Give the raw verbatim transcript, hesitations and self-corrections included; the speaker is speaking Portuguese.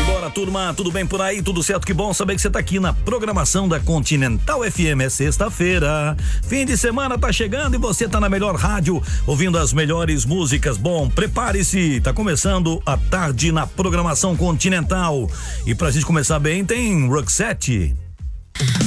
Simbora, turma, tudo bem por aí? Tudo certo? Que bom saber que você tá aqui na programação da Continental F M. É sexta-feira, fim de semana tá chegando e você tá na melhor rádio, ouvindo as melhores músicas. Bom, prepare-se, tá começando a tarde na programação Continental. E pra gente começar bem, tem Roxette.